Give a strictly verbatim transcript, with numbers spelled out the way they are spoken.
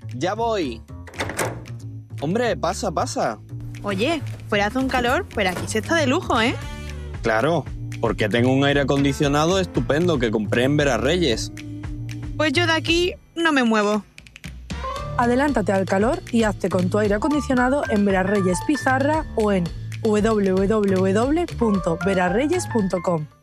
Ya voy. Hombre, pasa, pasa. Oye, fuera hace un calor, pero aquí se está de lujo, ¿eh? Claro, porque tengo un aire acondicionado estupendo que compré en Verarreyes. Pues yo de aquí no me muevo. Adelántate al calor y hazte con tu aire acondicionado en Verarreyes Pizarra o en doble u doble u doble u punto verarreyes punto com.